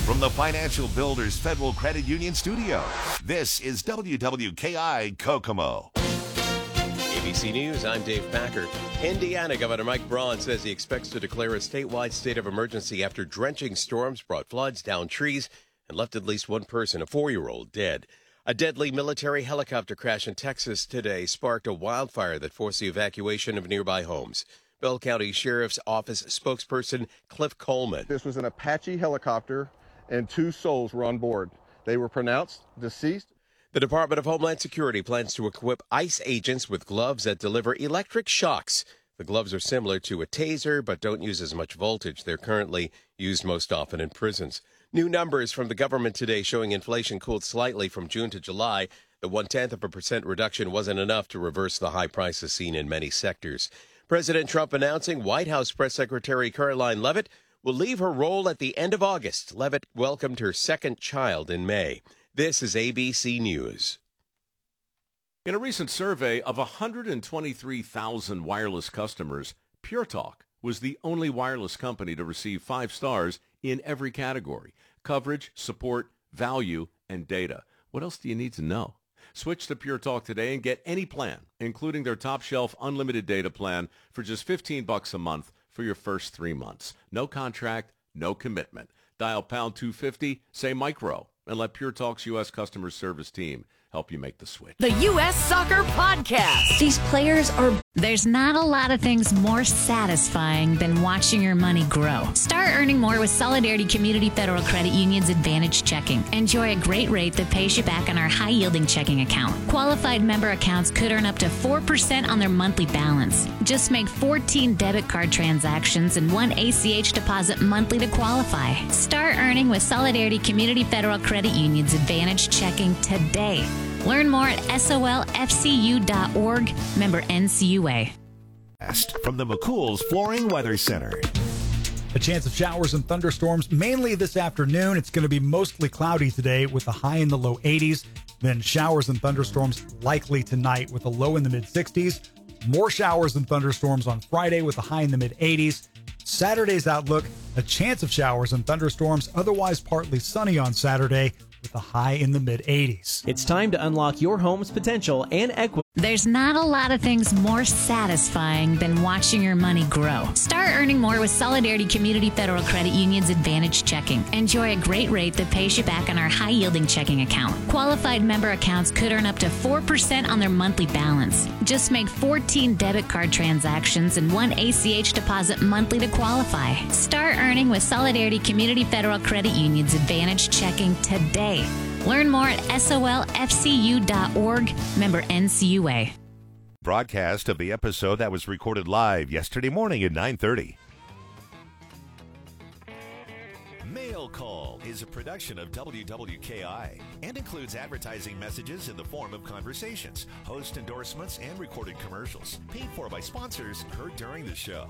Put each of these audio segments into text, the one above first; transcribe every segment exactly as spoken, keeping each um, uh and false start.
From the Financial Builders Federal Credit Union studio, this is W W K I Kokomo. A B C News, I'm Dave Packer. Indiana Governor Mike Braun says he expects to declare a statewide state of emergency after drenching storms brought floods, downed trees, and left at least one person, a four-year-old, dead. A deadly military helicopter crash in Texas today sparked a wildfire that forced the evacuation of nearby homes. Bell County Sheriff's Office spokesperson Cliff Coleman. This was an Apache helicopter, and two souls were on board. They were pronounced deceased. The Department of Homeland Security plans to equip ICE agents with gloves that deliver electric shocks. The gloves are similar to a taser, but don't use as much voltage. They're currently used most often in prisons. New numbers from the government today showing inflation cooled slightly from June to July. The one-tenth of a percent reduction wasn't enough to reverse the high prices seen in many sectors. President Trump announcing White House Press Secretary Caroline Leavitt will leave her role at the end of August. Leavitt welcomed her second child in May. This is A B C News. In a recent survey of one hundred twenty-three thousand wireless customers, Pure Talk was the only wireless company to receive five stars in every category: coverage, support, value, and data. What else do you need to know? Switch to Pure Talk today and get any plan, including their top shelf unlimited data plan for just fifteen bucks a month for your first three months. No contract, no commitment. Dial pound two fifty, say micro, and let Pure Talk's U S customer service team help you make the switch. The U S Soccer Podcast. These players are... There's not a lot of things more satisfying than watching your money grow. Start earning more with Solidarity Community Federal Credit Union's Advantage Checking. Enjoy a great rate that pays you back on our high-yielding checking account. Qualified member accounts could earn up to four percent on their monthly balance. Just make fourteen debit card transactions and one A C H deposit monthly to qualify. Start earning with Solidarity Community Federal Credit Union's Advantage Checking today. Learn more at S O L F C U dot org, member N C U A. From the McCool's Flooring Weather Center. A chance of showers and thunderstorms mainly this afternoon. It's going to be mostly cloudy today with a high in the low eighties. Then showers and thunderstorms likely tonight with a low in the mid sixties. More showers and thunderstorms on Friday with a high in the mid eighties. Saturday's outlook, a chance of showers and thunderstorms, otherwise partly sunny on Saturday with a high in the mid eighties. It's time to unlock your home's potential and equity. There's not a lot of things more satisfying than watching your money grow. Start earning more with Solidarity Community Federal Credit Union's Advantage Checking. Enjoy a great rate that pays you back on our high-yielding checking account. Qualified member accounts could earn up to four percent on their monthly balance. Just make fourteen debit card transactions and one A C H deposit monthly to qualify. Start earning with Solidarity Community Federal Credit Union's Advantage Checking today. Learn more at S O L F C U dot org, member N C U A. Broadcast of the episode that was recorded live yesterday morning at nine thirty. Mail Call is a production of W W K I and includes advertising messages in the form of conversations, host endorsements, and recorded commercials paid for by sponsors heard during the show.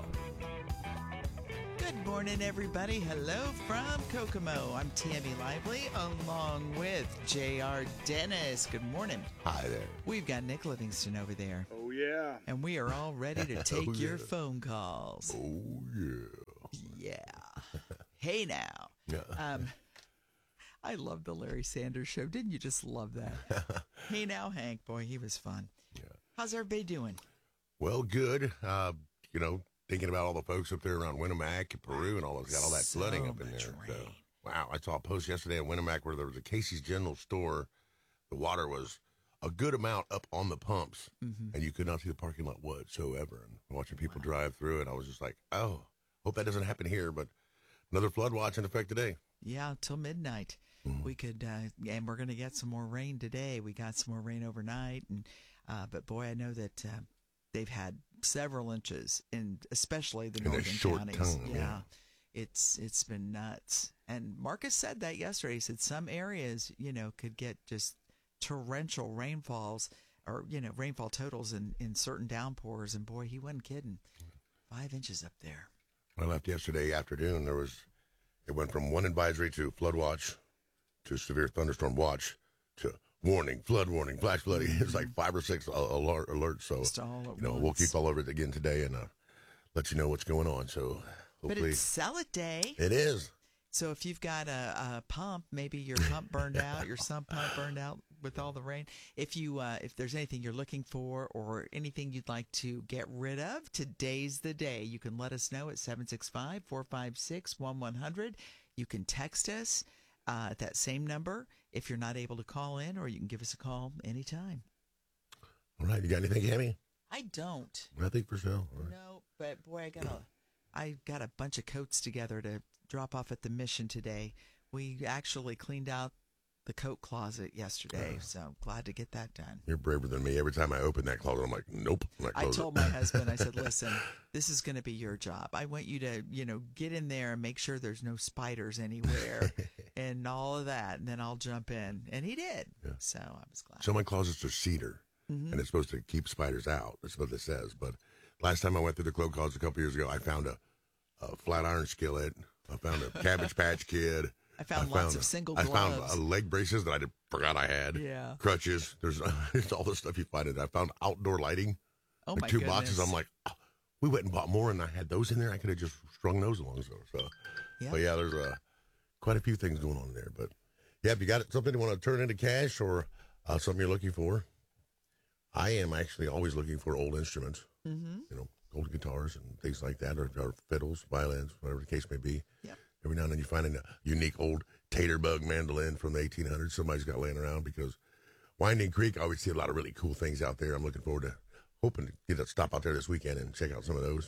Good morning, everybody. Hello from Kokomo. I'm Tammy Lively, along with J R Dennis. Good morning. Hi there. We've got Nick Livingston over there. Oh, yeah. And we are all ready to take oh, your yeah. phone calls. Oh, yeah. Yeah. Hey, now. Yeah. Um, I love the Larry Sanders Show. Didn't you just love that? Hey, now, Hank. Boy, he was fun. Yeah. How's everybody doing? Well, good. Uh, you know, thinking about all the folks up there around Winamac and Peru and all those, got all that So flooding up in there. much So, rain. wow, I saw a post yesterday at Winamac where there was a Casey's General Store. The water was a good amount up on the pumps, Mm-hmm. and you could not see the parking lot whatsoever. And watching people wow. drive through it, I was just like, oh, hope that doesn't happen here. But another flood watch in effect today. Yeah, till midnight. Mm-hmm. We could, uh, and we're going to get some more rain today. We got some more rain overnight, and uh, but boy, I know that uh, they've had several inches in, especially the in northern short counties. Time, yeah. yeah, it's it's been nuts. And Marcus said that yesterday. He said some areas, you know, could get just torrential rainfalls, or you know, rainfall totals in in certain downpours. And boy, he wasn't kidding. Five inches up there. I left yesterday afternoon. There was. It went from one advisory to flood watch to severe thunderstorm watch to warning, flood warning, flash flooding. It's like five or six alert alerts. So, you know, once. we'll keep all over it again today and uh, let you know what's going on. So, hopefully. But it's Salad Day. It is. So if you've got a, a pump, maybe your pump burned out, your sump pump burned out with all the rain. If you uh, if there's anything you're looking for or anything you'd like to get rid of, today's the day. You can let us know at seven six five, four five six, one one zero zero. You can text us uh, at that same number if you're not able to call in, or you can give us a call anytime. All right. You got anything, Hammy? I don't. Nothing for sale. Right. No, but boy, I got a, I got a bunch of coats together to drop off at the Mission today. We actually cleaned out the coat closet yesterday, uh, so glad to get that done. You're braver than me. Every time I open that closet, I'm like, nope. I'm not I told my husband, I said, listen, this is going to be your job. I want you to, you know, get in there and make sure there's no spiders anywhere and all of that, and then I'll jump in. And he did. Yeah. So I was glad. So my closets are cedar, mm-hmm. and it's supposed to keep spiders out. That's what it says. But last time I went through the clothes closet a couple years ago, I found a, a flat iron skillet. I found a Cabbage Patch Kid. I found, I found lots of single I gloves. found uh, leg braces that I did, forgot I had. Yeah. Crutches. There's uh, it's all this stuff you find in. I found outdoor lighting. Oh, like my two goodness. boxes. I'm like, oh, we went and bought more, and I had those in there. I could have just strung those along. So, so. Yeah. But yeah, there's uh, quite a few things going on there. But yeah, if you got something you want to turn into cash or uh, something you're looking for, I am actually always looking for old instruments. Mm-hmm. You know, old guitars and things like that, or, or fiddles, violins, whatever the case may be. Yep. Every now and then you find a unique old Taterbug mandolin from the eighteen hundreds somebody's got laying around, because Winding Creek, I always see a lot of really cool things out there. I'm looking forward to, hoping to get a stop out there this weekend and check out some of those.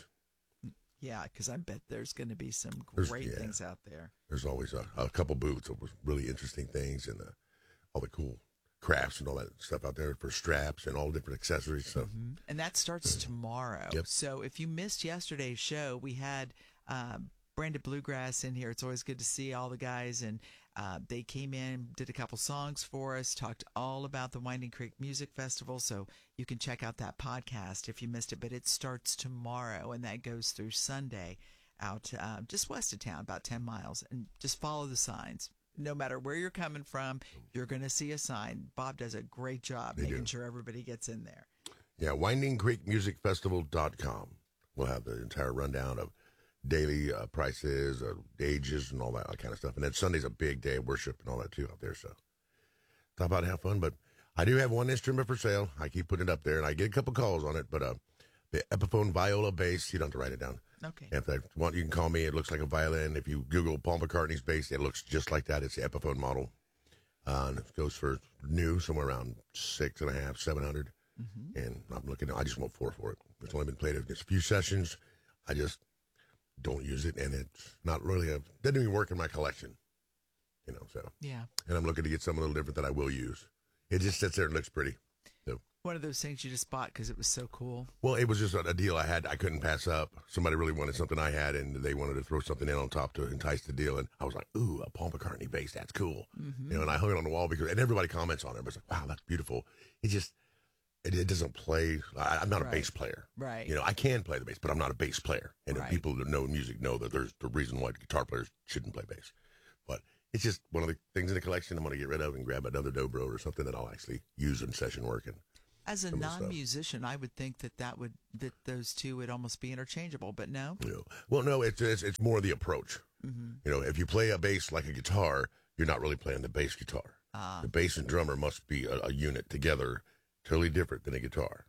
Yeah, because I bet there's going to be some There's, great yeah. things out there. There's always a, a couple booths of really interesting things, and uh, all the cool crafts and all that stuff out there for straps and all different accessories. So. Mm-hmm. And that starts tomorrow. Yep. So if you missed yesterday's show, we had uh, Branded Bluegrass in here. It's always good to see all the guys, and uh, they came in, did a couple songs for us, talked all about the Winding Creek Music Festival. So you can check out that podcast if you missed it. But it starts tomorrow, and that goes through Sunday out uh, just west of town, about ten miles. And just follow the signs. No matter where you're coming from, you're going to see a sign. Bob does a great job They making do. sure everybody gets in there. Yeah, winding creek music festival dot com. We'll have the entire rundown of daily uh, prices, uh, ages, and all that kind of stuff. And then Sunday's a big day of worship and all that, too, out there. So talk about have fun. But I do have one instrument for sale. I keep putting it up there, and I get a couple calls on it. But uh, the Epiphone Viola bass, you don't have to write it down. Okay. If they want, you can call me. It looks like a violin. If you Google Paul McCartney's bass, it looks just like that. It's the Epiphone model. Uh, and it goes for new, somewhere around six and a half, seven hundred. Mm-hmm. And I'm looking, I just want four for it. It's only been played just a few sessions. I just don't use it, and it's not really a, doesn't even work in my collection. You know, so. Yeah. And I'm looking to get something a little different that I will use. It just sits there and looks pretty. So. One of those things you just bought because it was so cool. Well, it was just a, a deal I had. I couldn't pass up. Somebody really wanted something I had, and they wanted to throw something in on top to entice the deal. And I was like, ooh, a Paul McCartney bass. That's cool. Mm-hmm. You know, and I hung it on the wall because, and everybody comments on it. But it's like, wow, that's beautiful. It just, it, it doesn't play. I, I'm not Right. a bass player. Right. You know, I can play the bass, but I'm not a bass player. And Right. if people that know music know that there's the reason why guitar players shouldn't play bass. But it's just one of the things in the collection I'm going to get rid of and grab another dobro or something that I'll actually use in session work. And As a some of the stuff. non-musician, I would think that that would that those two would almost be interchangeable, but no. You know, well, no, it's, it's it's more the approach. Mm-hmm. You know, if you play a bass like a guitar, you're not really playing the bass guitar. Ah. The bass and drummer must be a, a unit together, totally different than a guitar.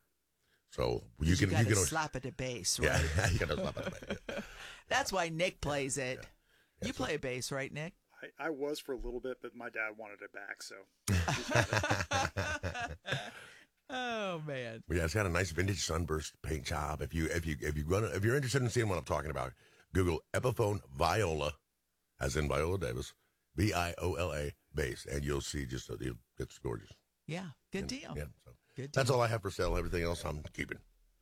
So you You can got you to can slap at a bass, right? yeah, you got to slap at the bass. That's why Nick plays it. Yeah. You play a bass, right, Nick? I, I was for a little bit, but my dad wanted it back, so. Oh man! Well, yeah, it's got a nice vintage sunburst paint job. If you if you if you gonna if you're interested in seeing what I'm talking about, Google Epiphone Viola, as in Viola Davis, V I O L A bass, and you'll see just a, it's gorgeous. Yeah, good And, deal. Yeah, so Good that's deal. all I have for sale. Everything else I'm keeping.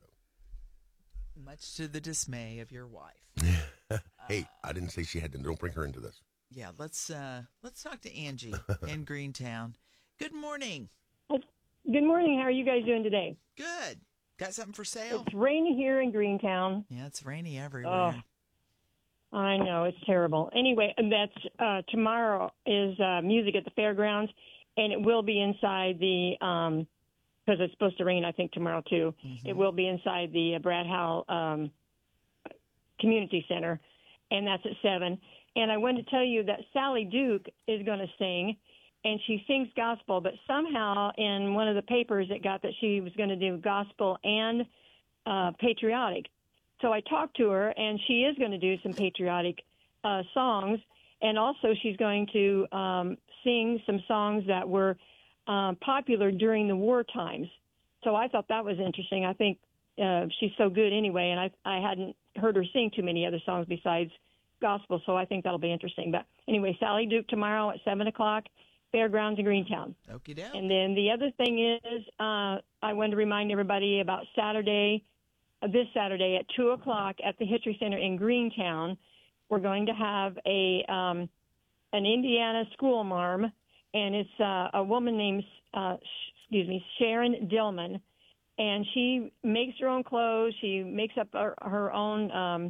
Much to the dismay of your wife. Hey, I didn't say she had to. Don't bring her into this. Yeah, let's uh let's talk to Angie in Greentown. Good morning. Good morning. How are you guys doing today? Good. Got something for sale? It's rainy here in Greentown. Yeah, it's rainy everywhere. Oh, I know. It's terrible. Anyway, and that's uh, tomorrow is uh, music at the fairgrounds, and it will be inside the, um, because it's supposed to rain, I think, tomorrow, too. Mm-hmm. It will be inside the uh, Brad Howell um, Community Center, and that's at seven. And I wanted to tell you that Sally Duke is going to sing, and she sings gospel, but somehow in one of the papers it got that she was going to do gospel and uh, patriotic. So I talked to her, and she is going to do some patriotic uh, songs, and also she's going to um, sing some songs that were um, popular during the war times. So I thought that was interesting. I think uh, she's so good anyway, and I I hadn't heard her sing too many other songs besides gospel, so I think that'll be interesting. But anyway, Sally Duke tomorrow at seven o'clock, Fairgrounds in Greentown. Okie doke. And then the other thing is, uh, I wanted to remind everybody about Saturday, uh, this Saturday at two o'clock at the History Center in Greentown. We're going to have a um, an Indiana school marm, and it's uh, a woman named, uh, excuse me, Sharon Dillman, and she makes her own clothes. She makes up her, her own um,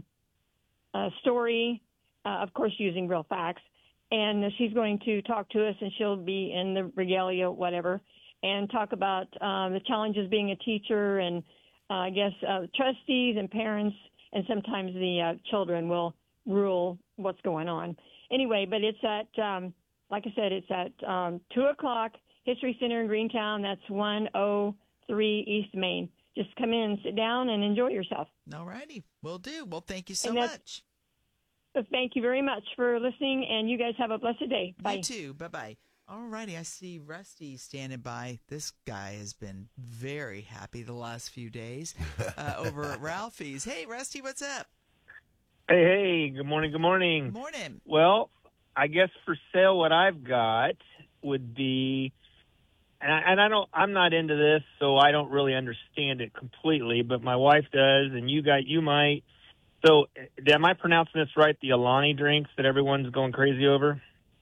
uh, story, uh, of course, using real facts. And she's going to talk to us, and she'll be in the regalia, whatever, and talk about um, the challenges being a teacher, and uh, I guess uh, trustees and parents, and sometimes the uh, children will rule what's going on. Anyway, but it's at, um, like I said, it's at um, two o'clock, History Center in Greentown. That's one oh three East Main. Just come in, sit down, and enjoy yourself. All righty. Will do. Well, thank you so And that's- much. Thank you very much for listening, and you guys have a blessed day. Bye. You too. Bye-bye. All righty. I see Rusty standing by. This guy has been very happy the last few days uh, over at Ralphie's. Hey, Rusty, what's up? Hey, hey, good morning, good morning. Good morning. Well, I guess for sale what I've got would be, and I, and I don't, I'm not into this, so I don't really understand it completely, but my wife does, and you got, you might. So, am I pronouncing this right? The Alani drinks that everyone's going crazy over?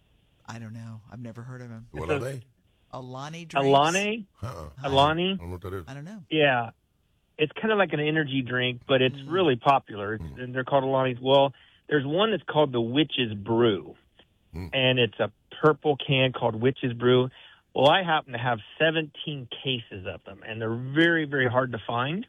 I don't know. I've never heard of him. What are they? Alani drinks? Alani? Uh-uh. Alani? I don't know what that is. I don't know. Yeah. It's kind of like an energy drink, but it's Mm. really popular. It's, Mm. and they're called Alani's. Well, there's one that's called the Witch's Brew, Mm. and it's a purple can called Witch's Brew. Well, I happen to have seventeen cases of them, and they're very, very hard to find.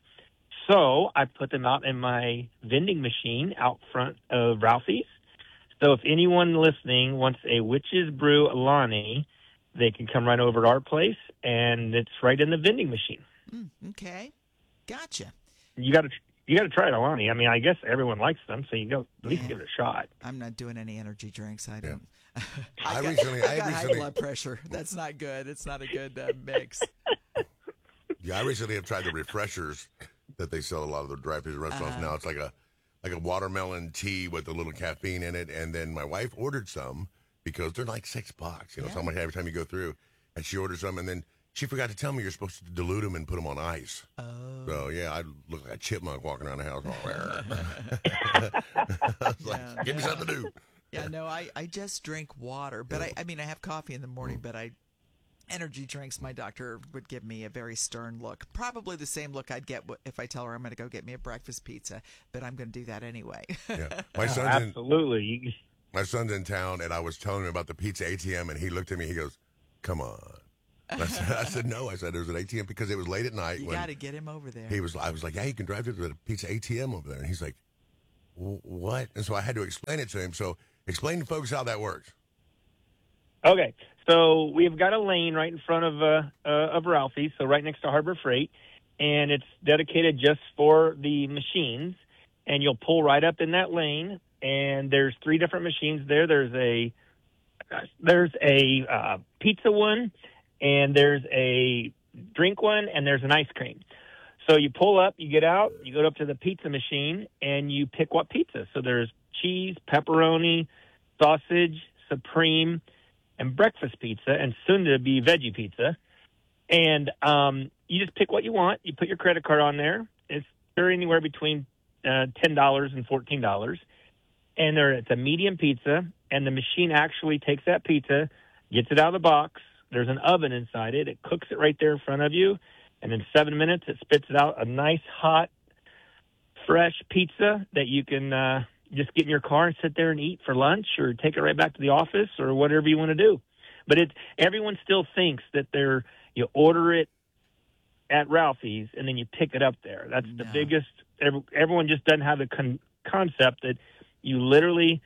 So I put them out in my vending machine out front of Ralphie's. So if anyone listening wants a Witch's Brew Alani, they can come right over to our place, and it's right in the vending machine. Mm, okay. Gotcha. You got to you got to try it, Alani. I mean, I guess everyone likes them, so you go at least Yeah. give it a shot. I'm not doing any energy drinks. I don't. I I got, recently- I I got high recently- blood pressure. That's not good. It's not a good uh, mix. Yeah, I recently have tried the refreshers that they sell at a lot of the drive-through restaurants Uh-huh. now. It's like a like a watermelon tea with a little caffeine in it. And then my wife ordered some because they're like six bucks. You know, Yeah. so much every time you go through. And she ordered some, and then she forgot to tell me you're supposed to dilute them and put them on ice. Oh. So yeah, I look like a chipmunk walking around the house. I was like, Yeah, give me no. something to do. Yeah, no, I, I just drink water. But I, I mean, I have coffee in the morning, but I energy drinks, my doctor would give me a very stern look. Probably the same look I'd get w- if I tell her I'm going to go get me a breakfast pizza, but I'm going to do that anyway. Yeah. My son's in, Absolutely. You- my son's in town, and I was telling him about the pizza A T M, and he looked at me. He goes, "Come on." I said, I said, "No." I said, "There's an A T M," because it was late at night. You when got to get him over there. He was. I was like, "Yeah, you can drive to the pizza A T M over there," and he's like, "Wh- "What?" And so I had to explain it to him. So explain to folks how that works. Okay, so we've got a lane right in front of uh, uh, of Ralphie's, so right next to Harbor Freight, and it's dedicated just for the machines. And you'll pull right up in that lane, and there's three different machines there. There's a there's a uh, pizza one, and there's a drink one, and there's an ice cream. So you pull up, you get out, you go up to the pizza machine, and you pick what pizza. So there's cheese, pepperoni, sausage, supreme, and breakfast pizza, and soon to be veggie pizza. And um, you just pick what you want. You put your credit card on there. It's they're anywhere between uh, ten dollars and fourteen dollars. And there, it's a medium pizza, and the machine actually takes that pizza, gets it out of the box. There's an oven inside it. It cooks it right there in front of you. And in seven minutes, it spits it out a nice, hot, fresh pizza that you can uh, just get in your car and sit there and eat for lunch, or take it right back to the office, or whatever you want to do. But it, everyone still thinks that they're you order it at Ralphie's and then you pick it up there. That's the No. biggest. Every, everyone just doesn't have the con- concept that you literally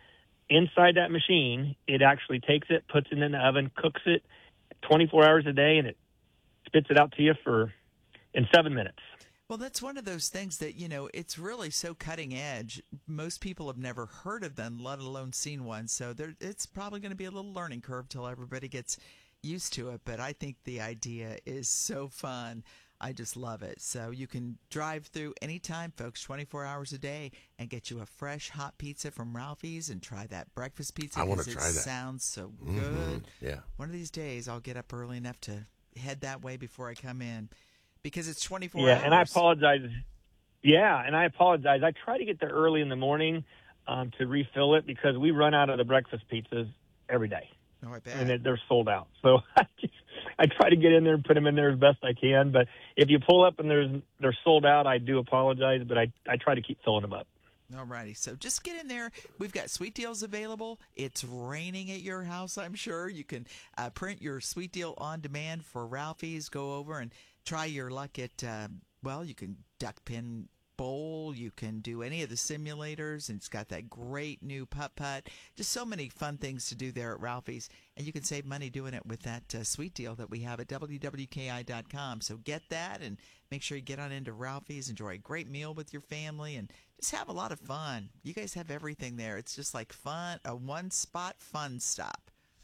inside that machine, it actually takes it, puts it in the oven, cooks it twenty-four hours a day, and it spits it out to you for in seven minutes. Well, that's one of those things that, you know, it's really so cutting edge. Most people have never heard of them, let alone seen one. So there, it's probably going to be a little learning curve till everybody gets used to it. But I think the idea is so fun. I just love it. So you can drive through anytime, folks, twenty-four hours a day, and get you a fresh hot pizza from Ralphie's and try that breakfast pizza. I want to it try that. Sounds so Mm-hmm. good. Yeah. One of these days, I'll get up early enough to head that way before I come in. Because it's twenty-four yeah, hours. and I apologize. Yeah, and I apologize. I try to get there early in the morning um, to refill it because we run out of the breakfast pizzas every day. Oh, I bet. And it, they're sold out. So I, just, I try to get in there and put them in there as best I can. But if you pull up and there's they're sold out, I do apologize. But I, I try to keep filling them up. All righty. So just get in there. We've got sweet deals available. It's raining at your house, I'm sure. You can uh, print your sweet deal on demand for Ralphie's. Go over and try your luck at, uh, well, you can duck pin bowl. You can do any of the simulators. And it's got that great new putt-putt. Just so many fun things to do there at Ralphie's. And you can save money doing it with that uh, sweet deal that we have at W W K I dot com. So get that and make sure you get on into Ralphie's. Enjoy a great meal with your family and just have a lot of fun. You guys have everything there. It's just like fun, a one-spot fun stop.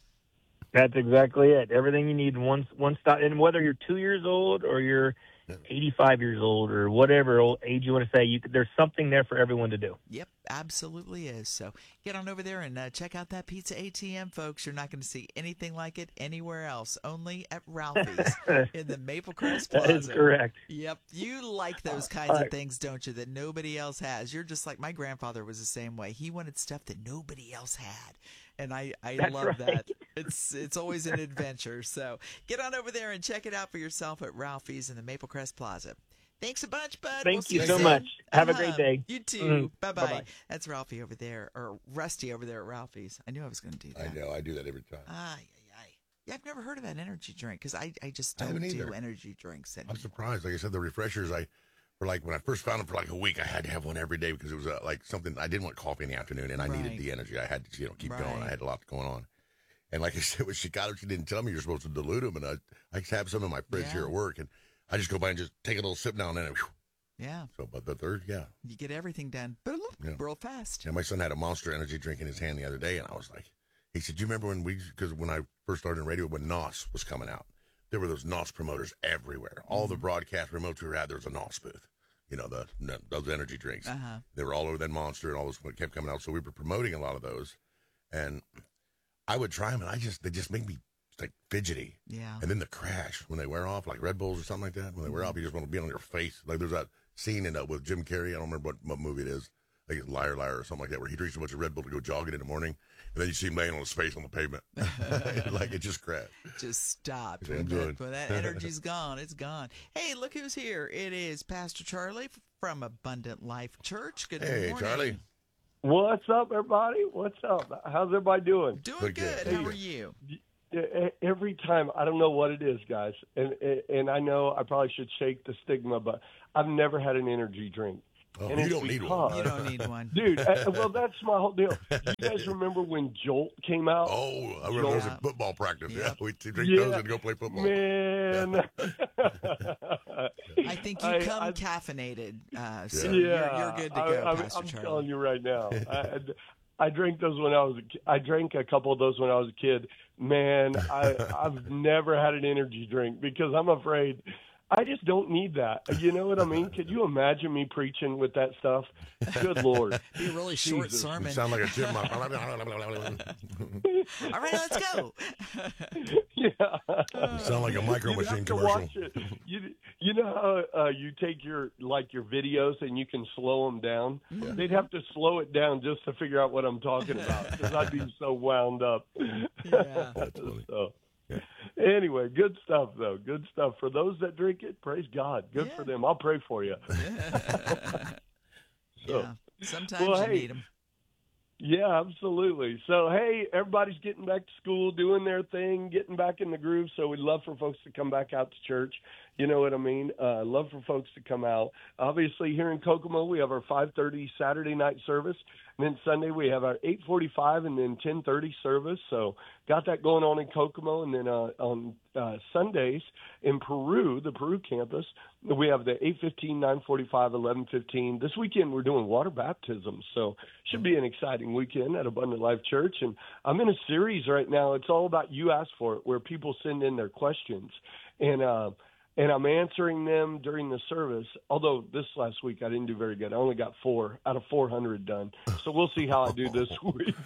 That's exactly it. Everything you need in one one stop. And whether you're two years old or you're eighty-five years old or whatever old age you want to say, you, there's something there for everyone to do. Yep, absolutely is. So get on over there and uh, check out that Pizza A T M, folks. You're not going to see anything like it anywhere else, only at Ralphie's in the Maple Crest Plaza. That is correct. Yep. You like those kinds Uh, of things, don't you, that nobody else has? You're just like my grandfather was the same way. He wanted stuff that nobody else had. And I, I That's love right. that. It's it's always an adventure. So get on over there and check it out for yourself at Ralphie's in the Maple Crest Plaza. Thanks a bunch, bud. Thank We'll see you so soon. much. Have a Uh-huh. great day. You too. Mhm. Bye-bye. Bye-bye. That's Ralphie over there, or Rusty over there at Ralphie's. I knew I was going to do that. I know. I do that every time. Ay, ay, ay. Yeah, I've never heard of that energy drink because I, I just I don't haven't do either. energy drinks anymore. I'm surprised. Like I said, the refreshers, I for like when I first found them for like a week, I had to have one every day because it was uh, like something I didn't want coffee in the afternoon, and I Right. needed the energy. I had to, you know, keep going. I Right. had a lot going on. And like I said, when she got them, she didn't tell me you're supposed to dilute them. And I, I have some in my fridge Yeah. here at work, and I just go by and just take a little sip now and then. And, whew. Yeah. So, but the third, yeah. You get everything done. But look, Yeah. real fast. Yeah, my son had a Monster Energy drink in his hand the other day, and I was like, he said, "You remember when we?" Because when I first started in radio, when N O S was coming out, there were those N O S promoters everywhere. All the broadcast remotes we had, there was a N O S booth. You know, the those energy drinks. Uh-huh. They were all over that Monster and all those kept coming out. So we were promoting a lot of those, and I would try them, and I just they just make me like fidgety. Yeah. And then the crash when they wear off, like Red Bulls or something like that. When they wear off, you just want to be on your face. Like there's that scene in uh, with Jim Carrey. I don't remember what, what movie it is. Like it's Liar Liar or something like that, where he drinks a bunch of Red Bull to go jogging in the morning, and then you see him laying on his face on the pavement, like it just crashed. Just stop. Yeah, I'm When good. that, when that energy's gone, it's gone. Hey, look who's here. It is Pastor Charlie from Abundant Life Church. Good Hey, morning. Charlie. What's up, everybody? What's up? How's everybody doing? Doing Good, good. good. How are you? E- Every time, I don't know what it is, guys, and and I know I probably should shake the stigma, but I've never had an energy drink. Oh, and you it's don't need because- one. You don't need one. Dude, uh, well, that's my whole deal. You guys remember when Jolt came out? Oh, I remember those Yeah. at football practice. Yeah, Yeah. we drink Yeah. those and go play football. Man. I think you I- come I- caffeinated, uh, so yeah, you're, you're good to go, I, I, Pastor I'm Charlie. telling you right now. I, I drank those when I was a ki- I drank a couple of those when I was a kid. Man, I, I've never had an energy drink because I'm afraid I just don't need that. You know what I mean? Could you imagine me preaching with that stuff? Good Lord. Be a really short Jesus. You sermon. sound like a chipmunk. All right, let's go. Yeah. You sound like a micro You'd machine have to commercial. watch it. You, you know how uh, you take your like your videos and you can slow them down? They'd have to slow it down just to figure out what I'm talking about because I'd be so wound up. Yeah. That's funny. So, anyway, good stuff, though. Good stuff. For those that drink it, praise God. Good Yeah. for them. I'll pray for you. So, Yeah. Sometimes well, you hey, need them. Yeah, absolutely. So, hey, everybody's getting back to school, doing their thing, getting back in the groove. So we'd love for folks to come back out to church. You know what I mean? Uh, love for folks to come out. Obviously, here in Kokomo, we have our five thirty Saturday night service. And then Sunday we have our eight forty-five and then ten thirty service. So got that going on in Kokomo. And then uh, on uh, Sundays in Peru, the Peru campus, we have the eight fifteen, nine forty-five, eleven fifteen. This weekend we're doing water baptisms. So should be an exciting weekend at Abundant Life Church. And I'm in a series right now. It's all about You Ask For It, where people send in their questions. And uh, and I'm answering them during the service, although this last week I didn't do very good. I only got four out of four hundred done. So we'll see how I do this week.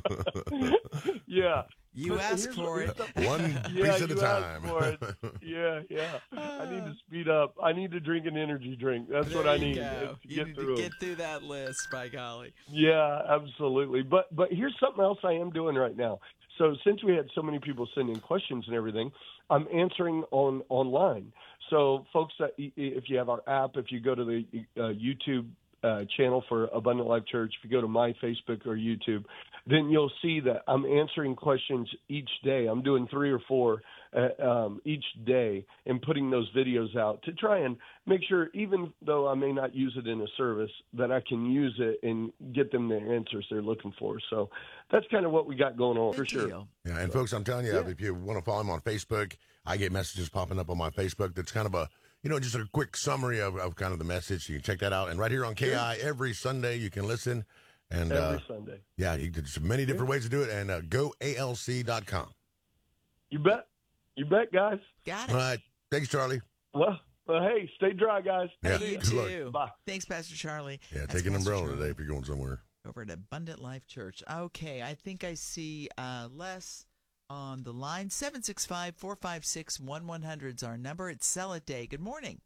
yeah. You But ask here's- for it. One Yeah, piece at a you ask time. for it. Yeah, yeah. I need to speed up. I need to drink an energy drink. That's what There I you need go. to You get need through. to get through that list, by golly. Yeah, absolutely. But but here's something else I am doing right now. So since we had so many people send in questions and everything, I'm answering on online. So folks, that if you have our app, if you go to the uh, YouTube uh, channel for Abundant Life Church, if you go to my Facebook or YouTube, then you'll see that I'm answering questions each day. I'm doing three or four uh, um, each day and putting those videos out to try and make sure, even though I may not use it in a service, that I can use it and get them the answers they're looking for. So that's kind of what we got going on for sure. Yeah, and folks, I'm telling you, if you want to follow him on Facebook, I get messages popping up on my Facebook that's kind of a, you know, just a quick summary of, of kind of the message. You can check that out. And right here on K I, every Sunday you can listen. And Every uh, Sunday. Yeah, you, there's many different ways to do it. And uh, go A L C dot com. You bet. You bet, guys. Got All right. Thanks, Charlie. Well, well, hey, stay dry, guys. Yeah, You good luck. too. Bye. Thanks, Pastor Charlie. Yeah, That's take an Pastor umbrella Charlie today if you're going somewhere. over at Abundant Life Church. Okay, I think I see uh, Les on the line. seven six five, four five six, one one zero zero is our number. It's Sell It Day. Good morning.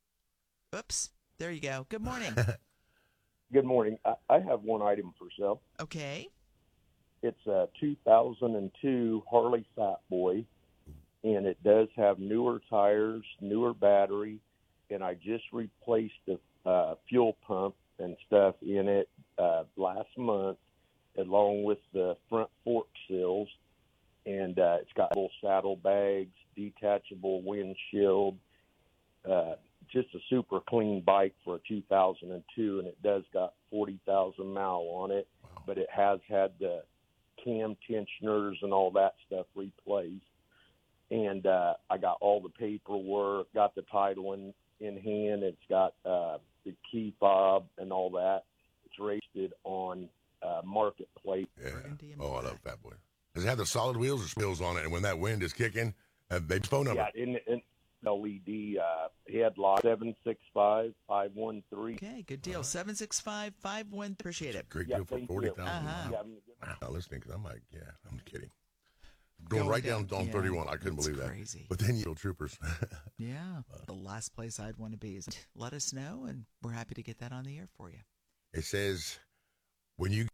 Oops. There you go. Good morning. Good morning. I, I have one item for sale. Okay. It's a two thousand two Harley Fat Boy, and it does have newer tires, newer battery, and I just replaced the uh, fuel pump and stuff in it uh, last month, along with the front fork seals, and uh, it's got little saddlebags, detachable windshield, uh, just a super clean bike for a two thousand two, and it does got forty thousand mile on it, but it has had the cam tensioners and all that stuff replaced. And uh, I got all the paperwork, got the title in, in hand. It's got uh, the key fob and all that. It's rated on uh, Marketplace. Yeah. Oh, I love Fat Boy. Does it have the solid wheels or wheels on it? And when that wind is kicking, uh, they phone number. Yeah, in, in L E D uh, headlight, seven six five, five one three. Okay, good deal. seven six five, five one. Appreciate it. Great Yeah, deal for thank forty you. thousand. Uh-huh. Wow. I'm not listening because I'm like, yeah, I'm kidding. Going, Going right down, down, on yeah, thirty-one. I couldn't it's believe that. crazy. But then you troopers. Yeah. The last place I'd want to be is let us know, and we're happy to get that on the air for you. It says, when you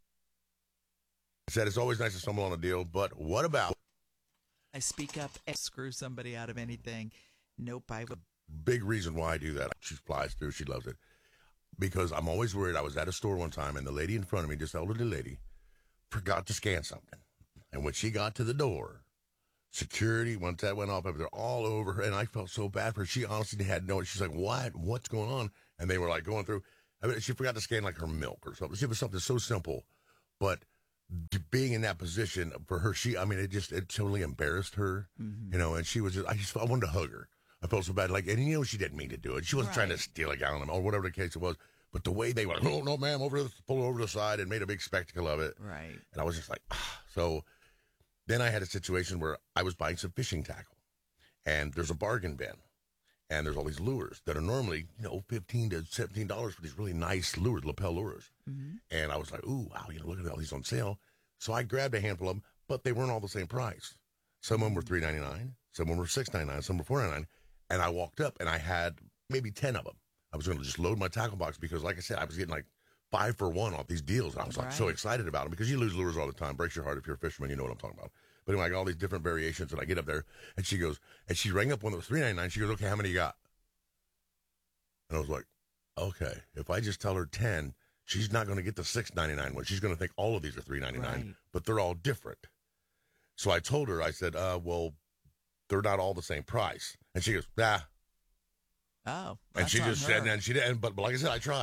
it said it's always nice to stumble on a deal, but what about I speak up and screw somebody out of anything. Nope, I would. big reason why I do that? She flies through. She loves it. Because I'm always worried. I was at a store one time, and the lady in front of me, this elderly lady, forgot to scan something. And when she got to the door, security, once that went off, they're all over her, and I felt so bad for her. She honestly had no, she's like, what? What's going on? And they were like going through, I mean, she forgot to scan like her milk or something. It was something so simple. But being in that position for her, she, I mean, it just, it totally embarrassed her, mm-hmm. you know, and she was just, I just, I wanted to hug her. I felt so bad. Like, and you know, she didn't mean to do it. She wasn't right. trying to steal a gallon or whatever the case it was. But the way they went, oh, no, ma'am, over the, pull over the side and made a big spectacle of it. Right. And I was just like, ah. So then I had a situation where I was buying some fishing tackle. And there's a bargain bin. And there's all these lures that are normally, you know, fifteen to seventeen dollars for these really nice lures, lapel lures. Mm-hmm. And I was like, ooh, wow, you know, look at all these on sale. So I grabbed a handful of them, but they weren't all the same price. Some of them were three ninety-nine, some of them were six ninety-nine, some were four ninety-nine. And I walked up and I had maybe ten of them. I was going to just load my tackle box because, like I said, I was getting like five for one off these deals. And I was like right. so excited about them because you lose lures all the time. Breaks your heart if you're a fisherman. You know what I'm talking about. But anyway, I got all these different variations, and I get up there, and she goes, and she rang up one that was three ninety-nine. She goes, okay, how many you got? And I was like, okay, if I just tell her ten, she's not going to get the six ninety-nine one. She's going to think all of these are three ninety-nine, right. but they're all different. So I told her, I said, uh, well, they're not all the same price. And she goes, nah. Oh, and she just said, and she did, but, but like I said, I tried.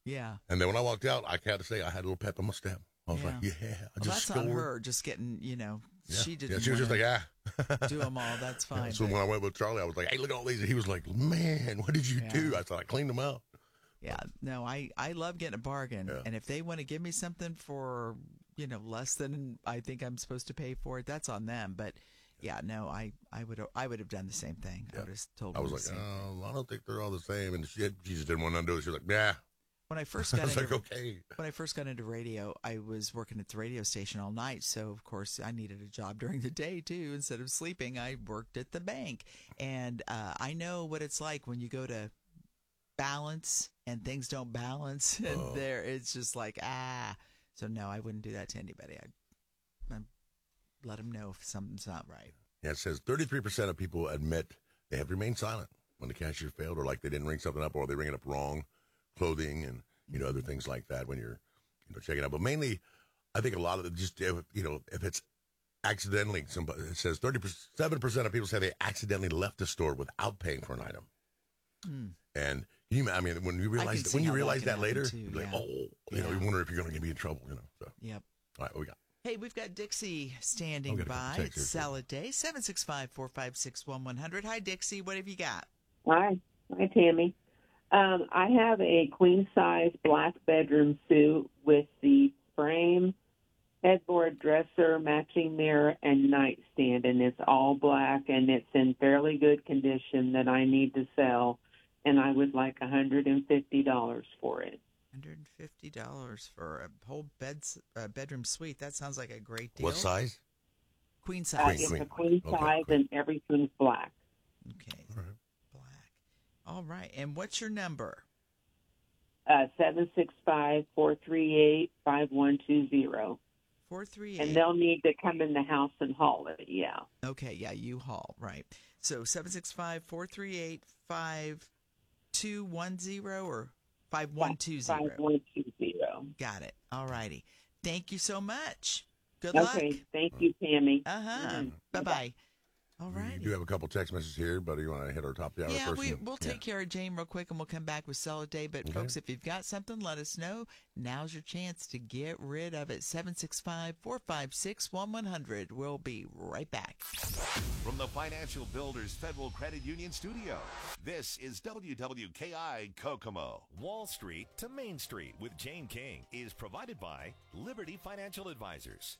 Yeah. And then when I walked out, I had to say I had a little pep in my step. I was Yeah. like, yeah, I Well, just that's scored. on her, just getting, you know, Yeah. she didn't. Yeah, she was just like, wanna ah. do them all. That's fine. Yeah, so but- when I went with Charlie, I was like, hey, look at all these. He was like, man, what did you Yeah. do? I thought I cleaned them out. Yeah, no, I, I love getting a bargain. And if they want to give me something for, you know, less than I think I'm supposed to pay for it, that's on them. But yeah, no, I, I would I would have done the same thing. I would have told I her was the like, same thing. oh, I don't think they're all the same. And she, she just didn't want to undo it. She was like, yeah. When I first got I was into like, okay. when I first got into radio, I was working at the radio station all night, so of course I needed a job during the day too. Instead of sleeping, I worked at the bank, and uh, I know what it's like when you go to balance and things don't balance, and Oh. there it's just like ah. So no, I wouldn't do that to anybody. I'd, I'd let them know if something's not right. Yeah, it says thirty-three percent of people admit they have remained silent when the cashier failed, or like they didn't ring something up, or they ring it up wrong, clothing and, you know, other things like that when you're, you know, checking out. But mainly, I think a lot of it just, if, you know, if it's accidentally, somebody, it says thirty-seven percent of people say they accidentally left the store without paying for an item. Hmm. And you, I mean, when you I realize can that, see when you how that realize can that happen later, too, you're like, yeah. oh, you know, Yeah. you wonder if you're going to get me in trouble, you know. So, Yep. all right, what we got? Hey, we've got Dixie standing I'll get a couple by. texts here, It's too. Salad Day, seven six five, four five six, one one zero zero. Hi, Dixie. What have you got? Hi. Hi, Tammy. Um, I have a queen-size black bedroom suit with the frame, headboard, dresser, matching mirror, and nightstand, and it's all black, and it's in fairly good condition that I need to sell, and I would like one hundred fifty dollars for it. one hundred fifty dollars for a whole bed, uh, bedroom suite. That sounds like a great deal. What size? Queen Uh, size. it's a queen size, and everything's black. Okay. Black. All right. And what's your number? Uh, seven six five, four three eight, five one two zero. four three eight. And they'll need to come in the house and haul it, yeah. Okay. Yeah, you haul. Right. So seven six five, four three eight, five two one zero or five one two zero? five one two zero. Got it. All righty. Thank you so much. Good Okay, luck. thank you, Tammy. Uh-huh. Mm. Bye-bye. All right. You do have a couple text messages here, but you want to hit our top of the hour Yeah, first? we, and- we'll yeah. take care of Jane real quick, and we'll come back with Salad Day. But, Okay. folks, if you've got something, let us know. Now's your chance to get rid of it. seven six five, four five six, one one zero zero. We'll be right back. From the Financial Builders Federal Credit Union Studio, this is W W K I Kokomo. Wall Street to Main Street with Jane King is provided by Liberty Financial Advisors.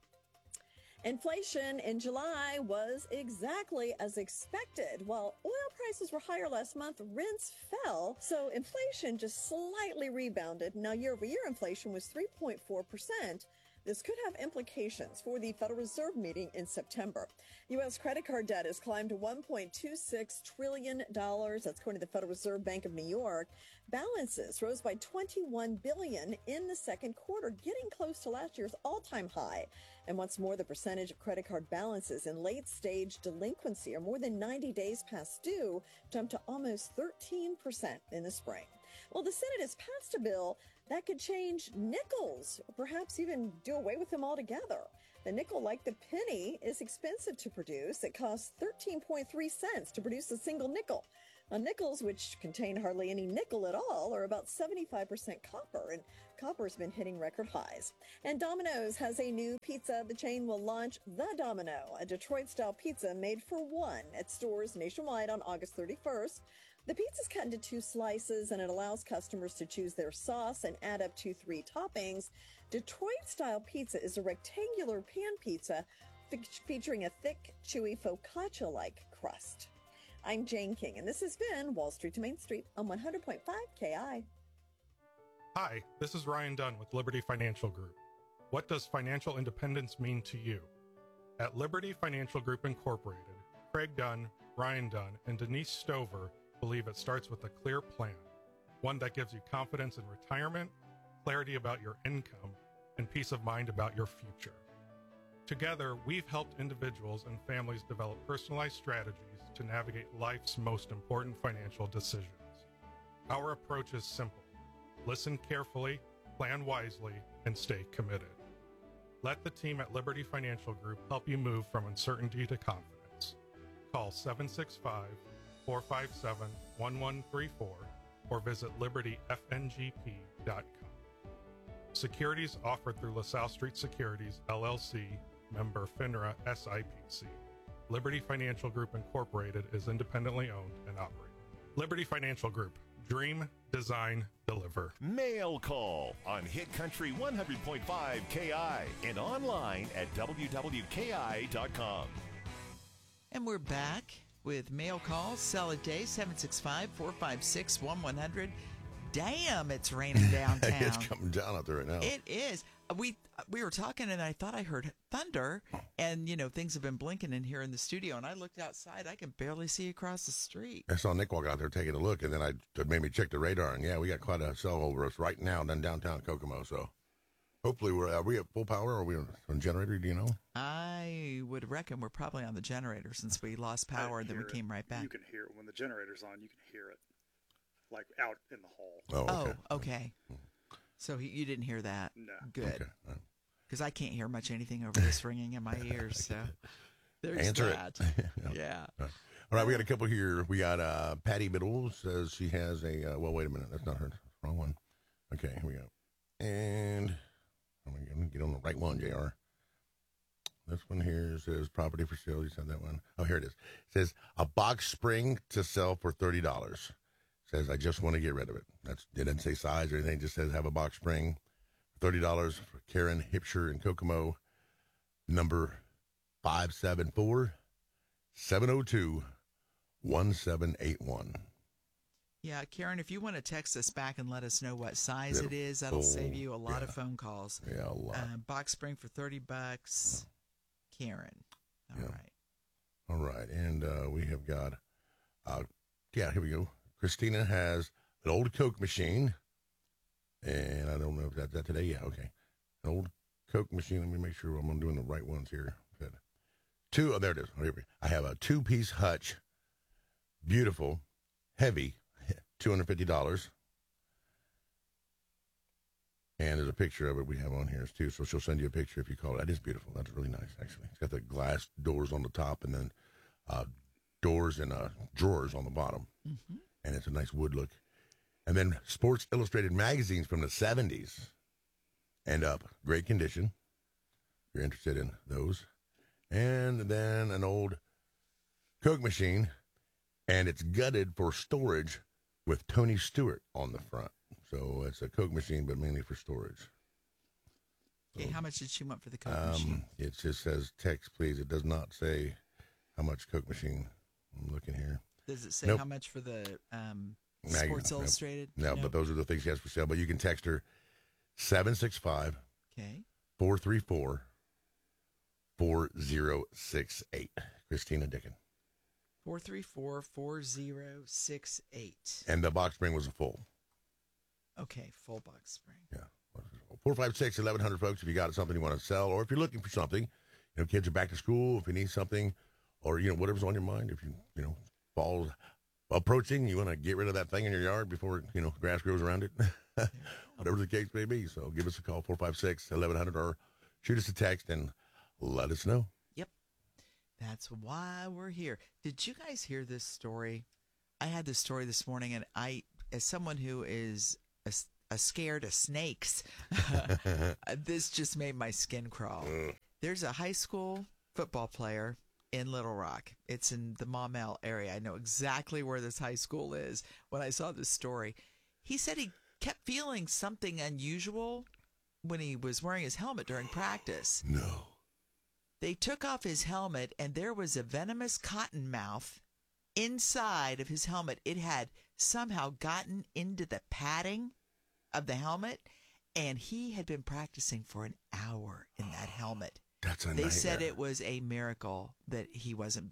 Inflation in July was exactly as expected. While oil prices were higher last month, rents fell, so inflation just slightly rebounded. Now, year-over-year inflation was three point four percent. This could have implications for the Federal Reserve meeting in September. U S credit card debt has climbed to one point two six trillion dollars. That's according to the Federal Reserve Bank of New York. Balances rose by twenty-one billion dollars in the second quarter, getting close to last year's all-time high. And what's more, the percentage of credit card balances in late-stage delinquency, or more than ninety days past due, jumped to almost thirteen percent in the spring. Well, the Senate has passed a bill that could change nickels, or perhaps even do away with them altogether. The nickel, like the penny, is expensive to produce. It costs thirteen point three cents to produce a single nickel. Now, nickels, which contain hardly any nickel at all, are about seventy-five percent copper, and copper's been hitting record highs. And Domino's has a new pizza. The chain will launch The Domino, a Detroit-style pizza made for one at stores nationwide on August thirty-first. The pizza's cut into two slices, and it allows customers to choose their sauce and add up to three toppings. Detroit-style pizza is a rectangular pan pizza fe- featuring a thick, chewy focaccia-like crust. I'm Jane King, and this has been Wall Street to Main Street on one hundred point five K I. Hi, this is Ryan Dunn with Liberty Financial Group. What does financial independence mean to you? At Liberty Financial Group Incorporated, Craig Dunn, Ryan Dunn, and Denise Stover believe it starts with a clear plan, one that gives you confidence in retirement, clarity about your income, and peace of mind about your future. Together, we've helped individuals and families develop personalized strategies to navigate life's most important financial decisions. Our approach is simple. Listen carefully, plan wisely, and stay committed. Let the team at Liberty Financial Group help you move from uncertainty to confidence. Call seven six five, four five seven, one one three four or visit liberty f n g p dot com. Securities offered through LaSalle Street Securities, L L C, member FINRA S I P C. Liberty Financial Group Incorporated is independently owned and operated. Liberty Financial Group. Dream, design, deliver. Mail Call on Hit Country one hundred point five K I and online at w w k i dot com. And we're back with Mail Call. Sell a day, seven six five, four five six, one one zero zero. Damn, it's raining downtown. It's coming down out there right now. It is. We we were talking, and I thought I heard thunder, and, you know, things have been blinking in here in the studio, and I looked outside. I can barely see across the street. I saw Nick walk out there taking a look, and then I it made me check the radar, and, yeah, we got quite a cell over us right now in downtown Kokomo, so hopefully we're are we at full power, or are we on generator, do you know? I would reckon we're probably on the generator since we lost power, and then we Hear came it. right back. You can hear it when the generator's on. You can hear it, like out in the hall. Oh, okay. Oh, okay. So he, you didn't hear that? No. Good. Because I can't hear much anything over this ringing in my ears. So there's Answer that. it. Yeah. All right, we got a couple here. We got uh, Patty Biddle says she has a, uh, well, wait a minute. That's not her. Wrong one. Okay, here we go. And I'm going to get on the right one, J R. This one here says property for sale. You said that one. Oh, here it is. It says a box spring to sell for thirty dollars. Says, I just want to get rid of it. That's, it didn't say size or anything. It just says have a box spring. thirty dollars for Karen Hipsher in Kokomo. Number five seven four, seven oh two, one seven eight one. Yeah, Karen, if you want to text us back and let us know what size it is, that'll Oh, save you a lot yeah. of phone calls. Yeah, a lot. Uh, box spring for thirty bucks. Karen. All Yeah. right. All right. And uh, we have got, uh, yeah, here we go. Christina has an old Coke machine. And I don't know if that's that today. Yeah, okay. An old Coke machine. Let me make sure I'm doing the right ones here. Good. Two, oh, there it is. Oh, here we, I have a two-piece hutch. Beautiful. Heavy. two hundred fifty dollars. And there's a picture of it we have on here too. So she'll send you a picture if you call it. That is beautiful. That's really nice, actually. It's got the glass doors on the top and then uh, doors and uh, drawers on the bottom. Mm-hmm. And it's a nice wood look. And then Sports Illustrated magazines from the seventies and up. Great condition. If you're interested in those. And then an old Coke machine. And it's gutted for storage with Tony Stewart on the front. So it's a Coke machine, but mainly for storage. Okay, how much did she want for the Coke Um, machine? it just says text, please. It does not say how much Coke machine. I'm looking here. Does it say Nope. how much for the um, Magazine. Sports Nope. Illustrated? No, Nope. but those are the things she has for sale. But you can text her seven six five, Okay. four three four, four zero six eight. Christina Dickon. four three four, four zero six eight. And the box spring was a full. Okay, full box spring. four five six, eleven hundred, folks, if you got something you want to sell, or if you're looking for something, you know, kids are back to school, if you need something, or, you know, whatever's on your mind, if you, you know, fall's approaching, you want to get rid of that thing in your yard before, you know, grass grows around it, whatever the case may be. So give us a call, four five six, eleven hundred, or shoot us a text and let us know. Yep. That's why we're here. Did you guys hear this story? I had this story this morning, and I, as someone who is a, a scared of snakes, this just made my skin crawl. There's a high school football player in Little Rock. It's in the Maumelle area. I know exactly where this high school is. When I saw this story, he said he kept feeling something unusual when he was wearing his helmet during practice. No. They took off his helmet, and there was a venomous cottonmouth inside of his helmet. It had somehow gotten into the padding of the helmet, and he had been practicing for an hour in that helmet. That's a They nightmare. said it was a miracle that he wasn't